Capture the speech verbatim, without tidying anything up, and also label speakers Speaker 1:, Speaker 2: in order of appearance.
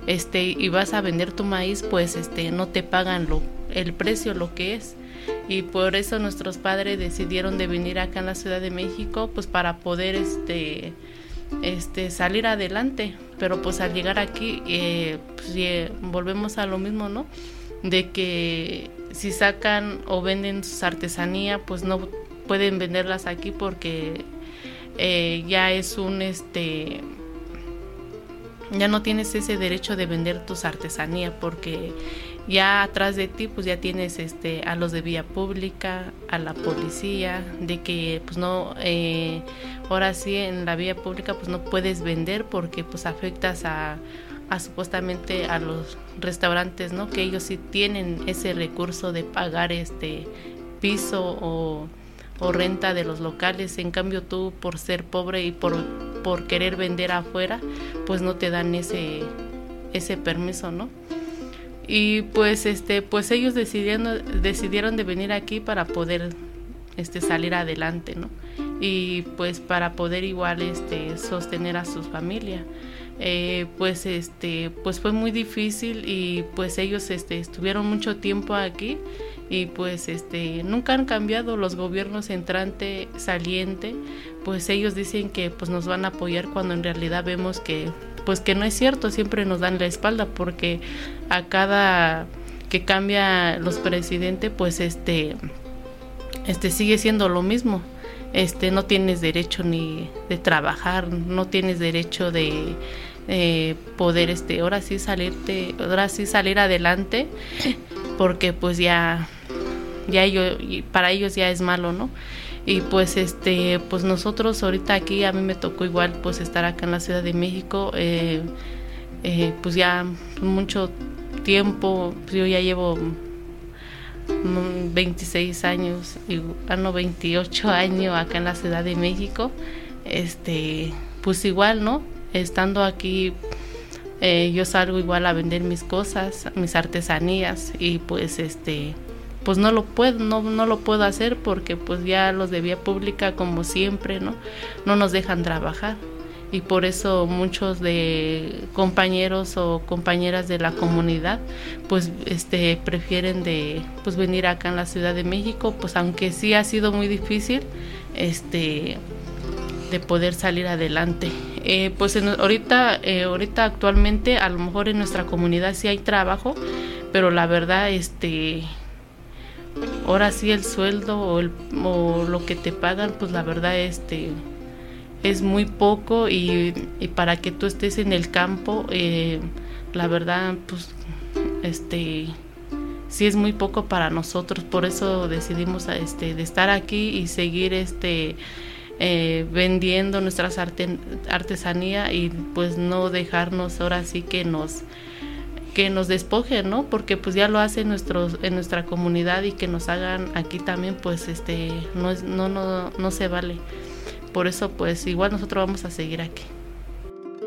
Speaker 1: este y vas a vender tu maíz, pues este no te pagan lo el precio lo que es. Y por eso nuestros padres decidieron de venir acá en la Ciudad de México, pues para poder este este salir adelante. Pero pues al llegar aquí eh, pues, eh, volvemos a lo mismo, ¿no? De que si sacan o venden sus artesanías, pues no pueden venderlas aquí porque eh, ya es un este ya no tienes ese derecho de vender tus artesanías, porque ya atrás de ti pues ya tienes este a los de vía pública, a la policía, de que pues no eh, ahora sí en la vía pública pues no puedes vender porque pues afectas a, a supuestamente a los restaurantes, ¿no? Que ellos sí tienen ese recurso de pagar este piso o, o renta de los locales. En cambio tú, por ser pobre y por, por querer vender afuera, pues no te dan ese ese permiso, ¿no? Y pues este pues ellos decidieron decidieron de venir aquí para poder este salir adelante, ¿no? Y pues para poder igual este sostener a sus familias. Eh, pues este pues fue muy difícil y pues ellos este estuvieron mucho tiempo aquí y pues este nunca han cambiado los gobiernos entrante, saliente, pues ellos dicen que pues nos van a apoyar cuando en realidad vemos que pues que no es cierto, siempre nos dan la espalda, porque a cada que cambia los presidentes pues este este sigue siendo lo mismo. Este no tienes derecho ni de trabajar, no tienes derecho de eh, poder este ahora sí salirte, ahora sí salir adelante, porque pues ya ya ellos, para ellos ya es malo, ¿no? Y pues este pues nosotros ahorita aquí a mí me tocó igual pues estar acá en la Ciudad de México, eh, eh, pues ya mucho tiempo, pues yo ya llevo veintiséis años, y, ah, no, veintiocho años acá en la Ciudad de México. Este pues igual, ¿no? Estando aquí eh, yo salgo igual a vender mis cosas, mis artesanías, y pues este pues no lo puedo, no, no lo puedo hacer porque pues ya los de vía pública, como siempre, ¿no? No nos dejan trabajar. Y por eso muchos de compañeros o compañeras de la comunidad pues este prefieren de pues venir acá en la Ciudad de México, pues aunque sí ha sido muy difícil este de poder salir adelante. Eh, pues en, ahorita eh, ahorita actualmente a lo mejor en nuestra comunidad sí hay trabajo, pero la verdad este ahora sí el sueldo o, el, o lo que te pagan pues la verdad este es muy poco, y, y para que tú estés en el campo eh, la verdad pues este sí es muy poco para nosotros. Por eso decidimos este de estar aquí y seguir este eh, vendiendo nuestras arte, artesanías, y pues no dejarnos ahora sí que nos que nos despojen, ¿no? Porque pues ya lo hacen nuestros en nuestra comunidad, y que nos hagan aquí también pues este no es no no no se vale. Por eso pues igual nosotros vamos a seguir aquí.